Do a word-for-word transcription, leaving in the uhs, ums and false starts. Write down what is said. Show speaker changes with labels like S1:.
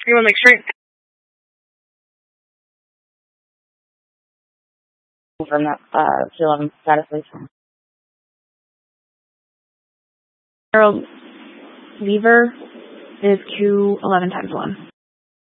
S1: You want to make straight? From that uh, two eleven status, please.
S2: Harold Weaver is Q eleven times one.